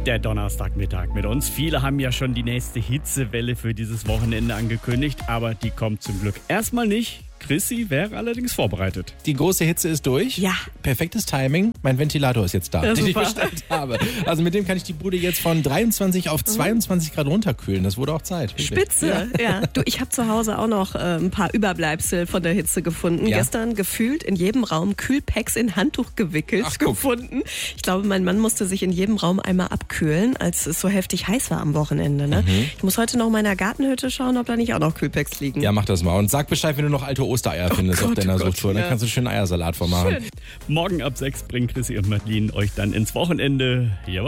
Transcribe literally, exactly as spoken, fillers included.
der Donnerstagmittag mit uns. Viele haben ja schon die nächste Hitzewelle für dieses Wochenende angekündigt, aber die kommt zum Glück erstmal nicht. Chrissy wäre allerdings vorbereitet. Die große Hitze ist durch. Ja. Perfektes Timing. Mein Ventilator ist jetzt da, Ja, den ich super. bestellt habe. Also mit dem kann ich die Bude jetzt von dreiundzwanzig auf zweiundzwanzig Grad runterkühlen. Das wurde auch Zeit. Wirklich. Spitze, ja. ja. Du, ich habe zu Hause auch noch äh, ein paar Überbleibsel von der Hitze gefunden. Ja. Gestern gefühlt in jedem Raum Kühlpacks in Handtuch gewickelt Ach, guck. gefunden. Ich glaube, mein Mann musste sich in jedem Raum einmal abkühlen, als es so heftig heiß war am Wochenende. Ne? Mhm. Ich muss heute noch in meiner Gartenhütte schauen, ob da nicht auch noch Kühlpacks liegen. Ja, mach das mal. Und sag Bescheid, wenn du noch alte Ostereier findest auf Gott, deiner oh Gott, Suchtour. Dann ja. kannst du schön Eiersalat vormachen. Morgen ab sechs bringen Chrissy und Madeline euch dann ins Wochenende. Jawohl.